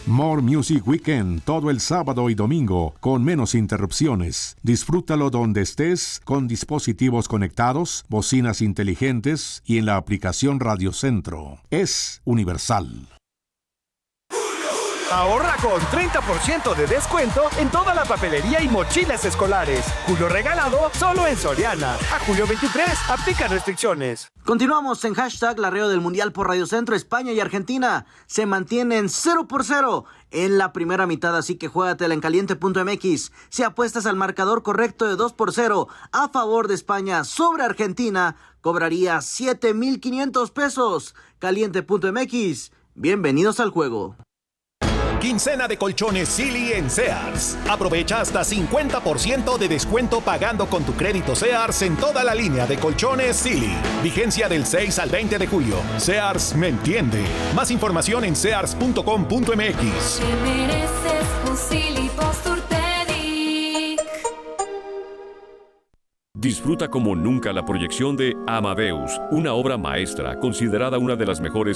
More Music Weekend todo el sábado y domingo con menos interrupciones. Disfrútalo donde estés con dispositivos conectados, bocinas inteligentes y en la aplicación Radio Centro. Es universal. Ahorra con 30% de descuento en toda la papelería y mochilas escolares. Julio regalado solo en Soriana. A julio 23, aplica restricciones. Continuamos en hashtag Larreo del Mundial por Radio Centro. España y Argentina se mantienen 0-0 en la primera mitad, así que juégatela en caliente.mx. Si apuestas al marcador correcto de 2-0 a favor de España sobre Argentina, cobraría 7,500 pesos. Caliente.mx. Bienvenidos al juego. Quincena de colchones Silly en Sears. Aprovecha hasta 50% de descuento pagando con tu crédito Sears en toda la línea de colchones Silly. Vigencia del 6 al 20 de julio. Sears me entiende. Más información en sears.com.mx. Te mereces un Silly Posturpedic. Disfruta como nunca la proyección de Amadeus, una obra maestra considerada una de las mejores